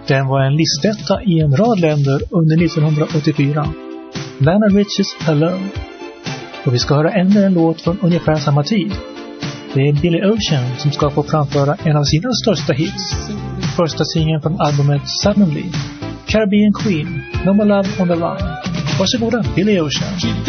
Den var en listetta i en rad länder under 1984. Lionel Richies Hello. Och vi ska höra ännu en låt från ungefär samma tid. Det är Billy Ocean som ska få framföra en av sina största hits. Första singeln från albumet Suddenly. Caribbean Queen, No More Love on the Line. Varsågoda, Billy Ocean.